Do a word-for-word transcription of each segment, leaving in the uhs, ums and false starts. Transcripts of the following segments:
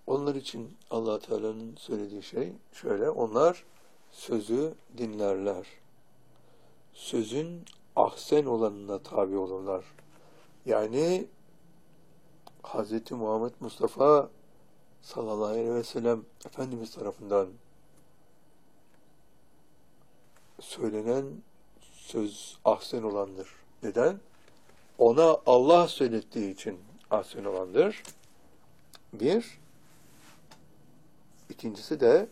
Onlar için Allah Teala'nın söylediği şey şöyle: onlar sözü dinlerler. Sözün ahsen olanına tabi olurlar. Yani Hz. Muhammed Mustafa sallallahu aleyhi ve sellem Efendimiz tarafından söylenen söz ahsen olandır. Neden? Ona Allah söylettiği için ahsen olandır. Bir. İkincisi de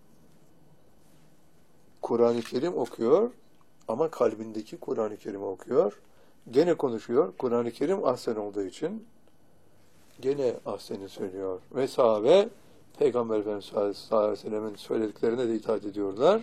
Kur'an-ı Kerim okuyor ama kalbindeki Kur'an-ı Kerim'i okuyor. Gene konuşuyor. Kur'an-ı Kerim ahsen olduğu için gene ahseni söylüyor. Ve sahabe Peygamber Efendimiz sallallahu aleyhi ve sellem'in söylediklerine de itaat ediyorlar.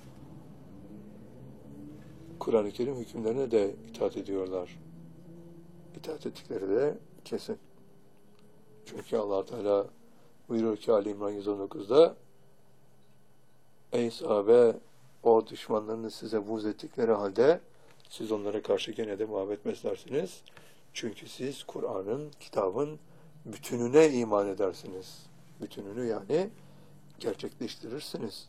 Kur'an-ı Kerim hükümlerine de itaat ediyorlar. İtaat ettikleri de kesin. Çünkü Allah Teala buyuruyor ki Ali İmran yüz on dokuzda: ey sahabe, o düşmanlarınız size buğz ettikleri halde siz onlara karşı gene de muhabbet beslersiniz. Çünkü siz Kur'an'ın, kitabın bütününe iman edersiniz. Bütününü yani gerçekleştirirsiniz.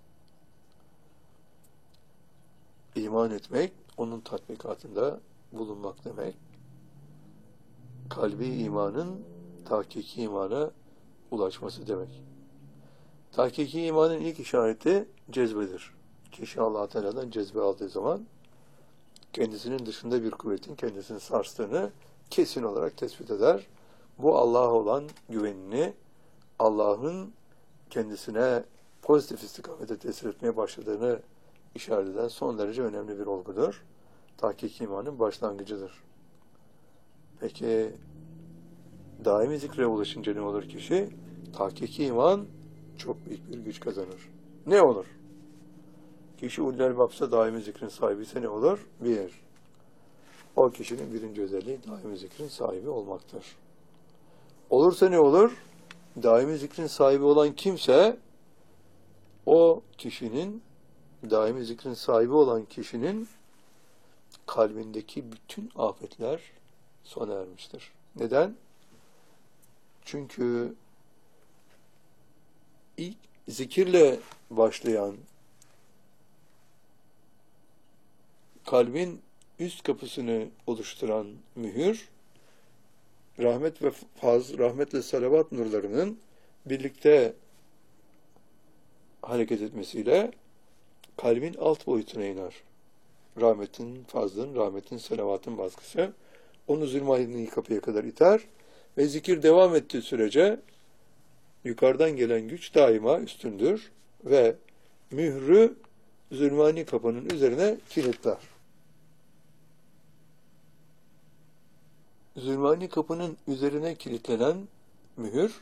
İman etmek, onun tatbikatında bulunmak demek. Kalbi imanın tahkiki imana ulaşması demek. Tahkiki imanın ilk işareti cezbedir. Kişi Allah Teala'dan cezbe aldığı zaman kendisinin dışında bir kuvvetin kendisini sarstığını kesin olarak tespit eder. Bu Allah'a olan güvenini, Allah'ın kendisine pozitif istikamete tesir etmeye başladığını işaret eden son derece önemli bir olgudur. Tahkiki imanın başlangıcıdır. Peki daimi zikre ulaşınca ne olur kişi? Tahkiki iman çok büyük bir güç kazanır. Ne olur? Kişi ullel babsa daimi zikrin sahibi ise ne olur? Bir, o kişinin birinci özelliği daimi zikrin sahibi olmaktır. Olursa ne olur? Daimi zikrin sahibi olan kimse, o kişinin, daimi zikrin sahibi olan kişinin kalbindeki bütün afetler sona ermiştir. Neden? Çünkü ilk zikirle başlayan, kalbin üst kapısını oluşturan mühür, rahmet ve faz, rahmetle salavat nurlarının birlikte hareket etmesiyle kalbin alt boyutuna iner. Rahmetin, fazlın, rahmetin, salavatın baskısı onu zulmani kapıya kadar iter ve zikir devam ettiği sürece yukarıdan gelen güç daima üstündür ve mührü zulmani kapının üzerine kilitler. Zulmani kapının üzerine kilitlenen mühür,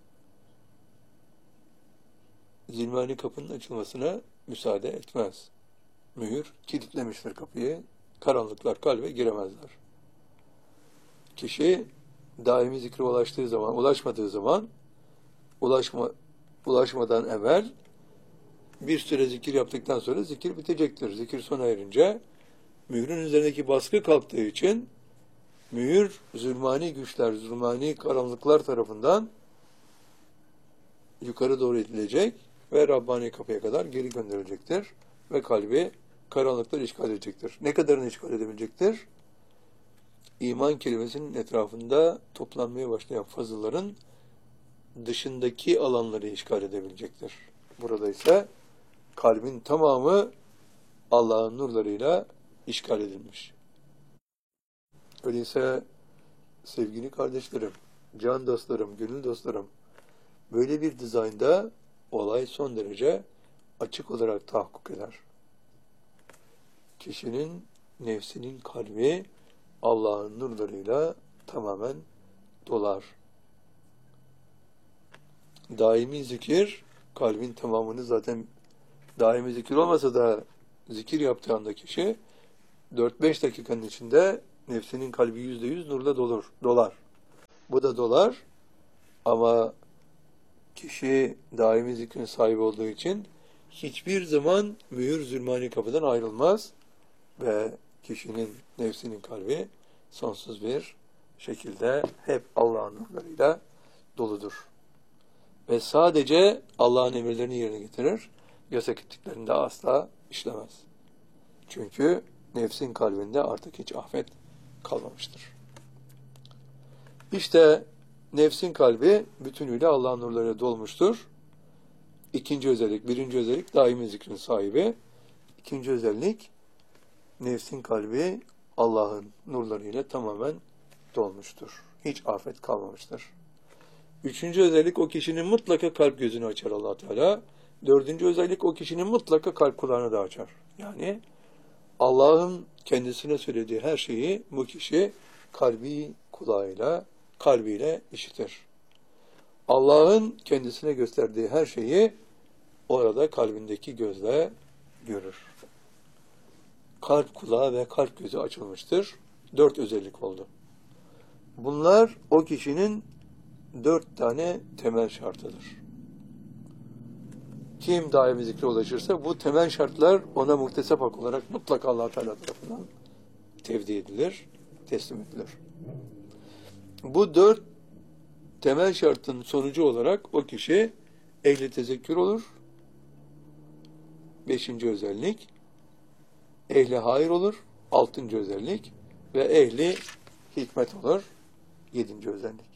zulmani kapının açılmasına müsaade etmez. Mühür kilitlemiştir kapıyı, karanlıklar kalbe giremezler. Kişi daimi zikre ulaştığı zaman, ulaşmadığı zaman, ulaşma, ulaşmadan evvel bir süre zikir yaptıktan sonra zikir bitecektir. Zikir sona erince mührün üzerindeki baskı kalktığı için mühür zulmani güçler, zulmani karanlıklar tarafından yukarı doğru itilecek ve Rabbani kapıya kadar geri gönderilecektir ve kalbi karanlıklar işgal edecektir. Ne kadarını işgal edebilecektir? İman kelimesinin etrafında toplanmaya başlayan fazılların dışındaki alanları işgal edebilecektir. Burada ise kalbin tamamı Allah'ın nurlarıyla işgal edilmiş. Öyleyse sevgili kardeşlerim, can dostlarım, gönül dostlarım, böyle bir dizaynda olay son derece açık olarak tahakkuk eder. Kişinin, nefsinin kalbi Allah'ın nurlarıyla tamamen dolar. Daimi zikir, kalbin tamamını zaten daimi zikir olmasa da zikir yaptığı anda kişi dört beş dakikanın içinde nefsinin kalbi yüzde yüz nurla dolur, dolar. Bu da dolar ama kişi daimi zikrin sahibi olduğu için hiçbir zaman mühür zulmani kapıdan ayrılmaz ve kişinin, nefsinin kalbi sonsuz bir şekilde hep Allah'ın nurlarıyla doludur. ve sadece Allah'ın emirlerini yerine getirir. Yasak ettiklerini de asla işlemez. Çünkü nefsin kalbinde artık hiç affet kalmamıştır. İşte nefsin kalbi bütünüyle Allah'ın nurlarıyla dolmuştur. İkinci özellik, birinci özellik daimi zikrin sahibi. İkinci özellik, nefsin kalbi Allah'ın nurlarıyla tamamen dolmuştur. Hiç afet kalmamıştır. Üçüncü özellik, o kişinin mutlaka kalp gözünü açar Allah Teala. Dördüncü özellik, o kişinin mutlaka kalp kulağını da açar. Yani Allah'ın kendisine söylediği her şeyi bu kişi kalbi kulağıyla, kalbiyle işitir. Allah'ın kendisine gösterdiği her şeyi orada kalbindeki gözle görür. Kalp kulağı ve kalp gözü açılmıştır. Dört özellik oldu. Bunlar o kişinin dört tane temel şartıdır. Kim daimi zikre ulaşırsa bu temel şartlar ona muhtesap hak olarak mutlaka Allah Teala tarafından tevdi edilir, teslim edilir. Bu dört temel şartın sonucu olarak o kişi ehli tezekkür olur. Beşinci özellik. Ehli hayır olur. Altıncı özellik. Ve ehli hikmet olur. Yedinci özellik.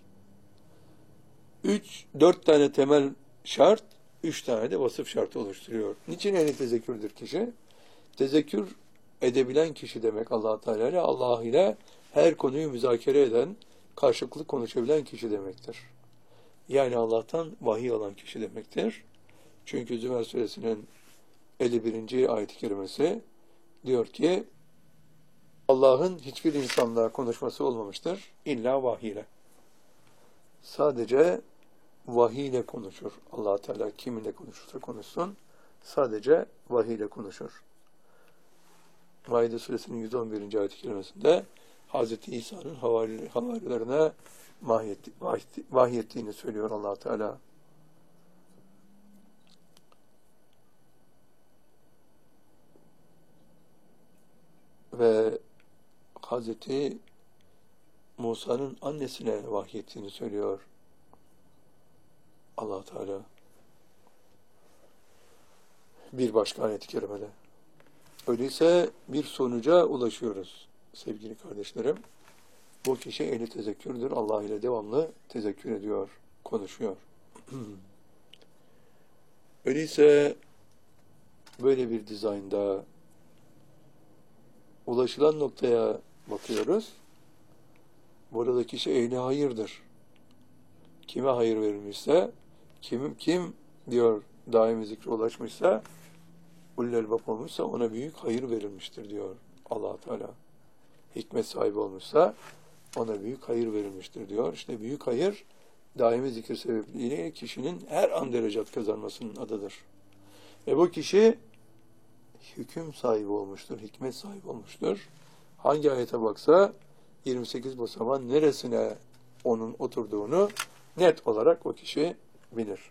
Üç, dört tane temel şart, üç tane de vasıf şartı oluşturuyor. Niçin ehli tezekkürdür kişi? Tezekkür edebilen kişi demek Allah Teala ile, Allah ile her konuyu müzakere eden, karşılıklı konuşabilen kişi demektir. Yani Allah'tan vahiy alan kişi demektir. Çünkü Zümer Suresinin elli birinci ayet-i kerimesi diyor ki, Allah'ın hiçbir insanla konuşması olmamıştır, illa vahiy ile. Sadece vahiy ile konuşur. Allah Teala kiminle konuşursa konuşsun, sadece vahiy ile konuşur. Maide Suresinin yüz on birinci ayet-i kerimesinde Hazreti İsa'nın havarilerine vahyettiğini söylüyor Allah Teala. Ve Hazreti Musa'nın annesine vahyettiğini söylüyor Allah Teala. Bir başka ayet-i kerimede. Öyleyse bir sonuca ulaşıyoruz sevgili kardeşlerim. Bu kişi ehli tezekkürdür. Allah ile devamlı tezekkür ediyor, konuşuyor. Öyleyse böyle bir dizaynda ulaşılan noktaya bakıyoruz. Burada kişi ehli hayırdır. Kime hayır verilmişse, kim kim diyor daimi zikre ulaşmışsa, ulul elbab olmuşsa ona büyük hayır verilmiştir diyor Allah Teala. Hikmet sahibi olmuşsa ona büyük hayır verilmiştir diyor. İşte büyük hayır daimi zikir sebebiyle kişinin her an derecat kazanmasının adıdır. Ve bu kişi hüküm sahibi olmuştur, hikmet sahibi olmuştur. Hangi ayete baksa yirmi sekiz basamağın neresine onun oturduğunu net olarak o kişi bilir.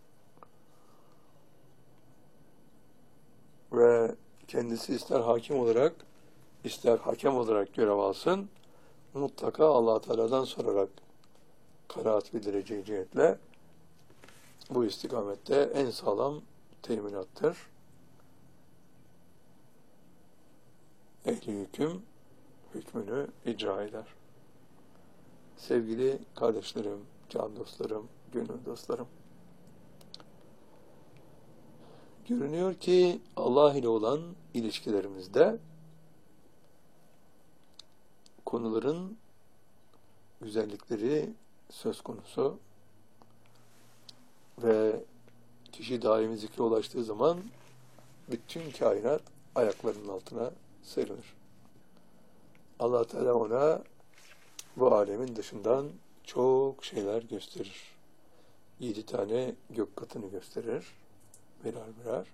Ve kendisi ister hakim olarak, ister hakem olarak görev alsın, mutlaka Allah Teala'dan sorarak kanaat bildireceği cihetle bu istikamette en sağlam teminattır. Ehli hüküm hükmünü icra eder. Sevgili kardeşlerim, can dostlarım, gönül dostlarım, görünüyor ki Allah ile olan ilişkilerimizde konuların güzellikleri söz konusu ve kişi daimi zikre ulaştığı zaman bütün kainat ayaklarının altına serilir. Allah Teala ona bu alemin dışından çok şeyler gösterir. Yedi tane gök katını gösterir. Birer birer.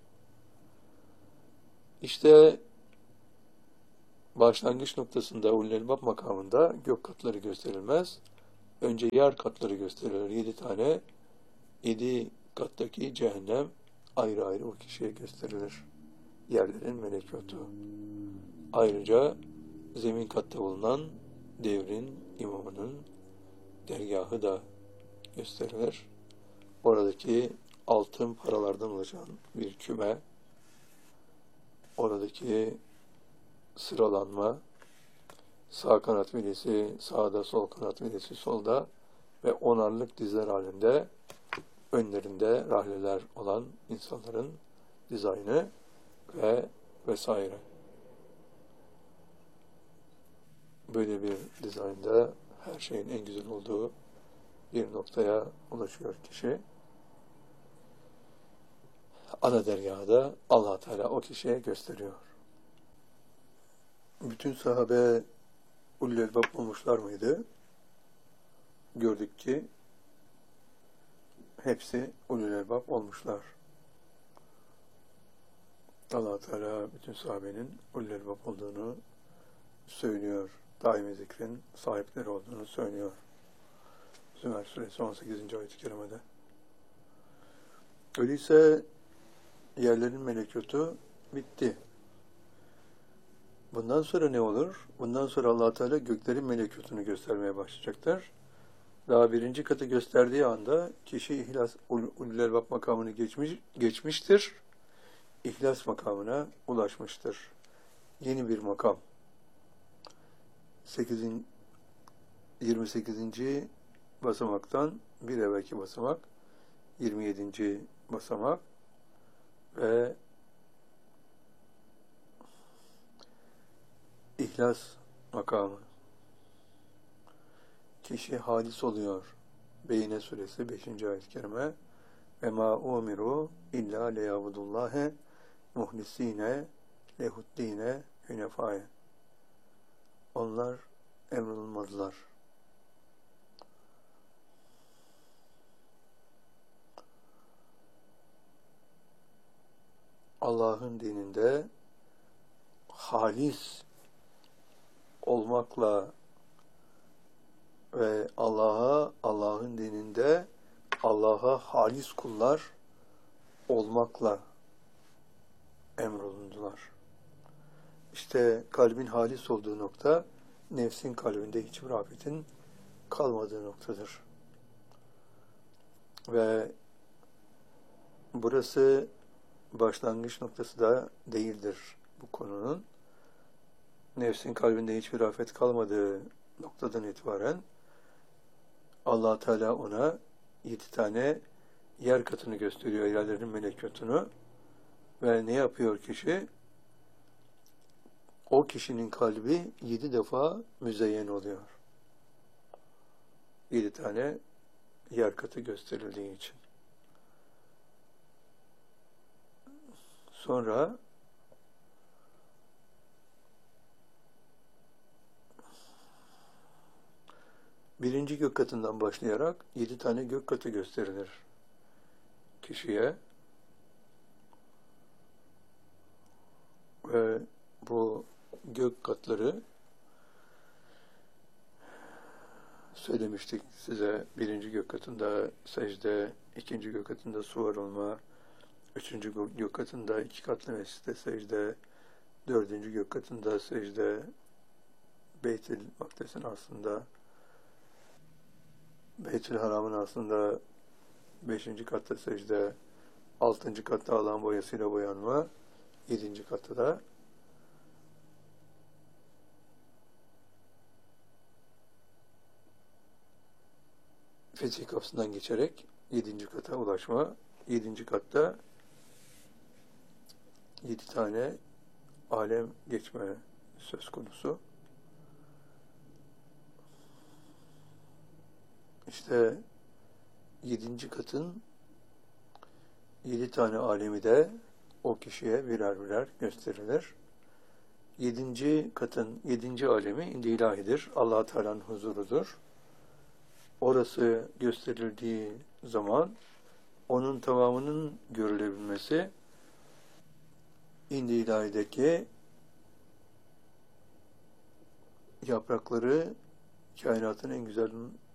İşte başlangıç noktasında ulul elbab makamında gök katları gösterilmez. Önce yer katları gösterilir. Yedi tane, yedi kattaki cehennem ayrı ayrı o kişiye gösterilir. Yerlerin melekutu. Ayrıca zemin katta bulunan devrin imamının dergahı da gösterilir. oradaki altın paralardan oluşan bir küme, oradaki sıralanma, sağ kanat velisi sağda, sol kanat velisi solda ve onarlık dizler halinde önlerinde rahleler olan insanların dizaynı ve vesaire. Böyle bir dizaynda her şeyin en güzel olduğu bir noktaya ulaşıyor kişi. Ana dergahda Allah Teala o kişiye gösteriyor. Bütün sahabe ulul elbab olmuşlar mıydı? Gördük ki hepsi ulul elbab olmuşlar. Allah Teala bütün sahabenin ulul elbab olduğunu söylüyor. Daimi zikrin sahipleri olduğunu söylüyor. Zümer Suresi on sekizinci ayet-i kerimede. Öyleyse yerlerin melekutu bitti. Bundan sonra ne olur? Bundan sonra Allah Teala göklerin melekutunu göstermeye başlayacaktır. Daha birinci katı gösterdiği anda kişi ihlas ulul elbab makamını geçmiş, geçmiştir. İhlas makamına ulaşmıştır. Yeni bir makam. yirmi sekizinci basamaktan bir evvelki basamak, yirmi yedinci basamak ve İhlas makamı. Kişi halis oluyor. Beyne suresi beşinci ayet-i kerime. Ve ma umiru illa liyabudullahe muhlisine lehuddine hünefaye. Onlar emrolunmadılar. Allah'ın dininde halis olmakla ve Allah'a, Allah'ın dininde Allah'a halis kullar olmakla emrolundular. İşte kalbin halis olduğu nokta, nefsin kalbinde hiçbir afetin kalmadığı noktadır. Ve burası başlangıç noktası da değildir bu konunun. Nefsin kalbinde hiçbir afet kalmadığı noktadan itibaren Allah Teala ona yedi tane yer katını gösteriyor, yerlerin melekutunu. Ve ne yapıyor kişi? O kişinin kalbi yedi defa müzeyyen oluyor. Yedi tane yer katı gösterildiği için. Sonra birinci gök katından başlayarak yedi tane gök katı gösterilir kişiye. Ve bu gök katları söylemiştik size. Birinci gök katında secde, ikinci gök katında suvar olma, üçüncü gök katında iki katlı mescitte secde, dördüncü gök katında secde, Beyt-i Makdes'in aslında, Beyt-i Haram'ın aslında beşinci katta secde, altıncı katta alan boyasıyla boyanma, yedinci katta da Fetih Kapısı'ndan geçerek yedinci kata ulaşma. Yedinci katta yedi tane alem geçme söz konusu. İşte yedinci katın yedi tane alemi de o kişiye birer birer gösterilir. Yedinci katın yedinci alemi indi ilahidir. Allah-u Teala'nın huzurudur. Orası gösterildiği zaman onun tamamının görülebilmesi indi ilahideki yaprakları kainatın en güzel